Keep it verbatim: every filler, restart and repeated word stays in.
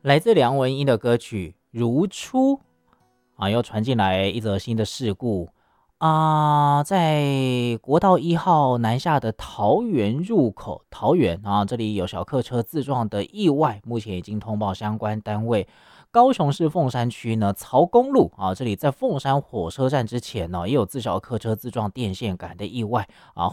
来自梁文音的歌曲《如初》啊，又传进来一则新的事故啊，在国道一号南下的桃园入口，桃园啊，这里有小客车自撞的意外，目前已经通报相关单位。高雄市凤山区呢，曹公路啊，这里在凤山火车站之前呢，也有自小客车自撞电线杆的意外啊，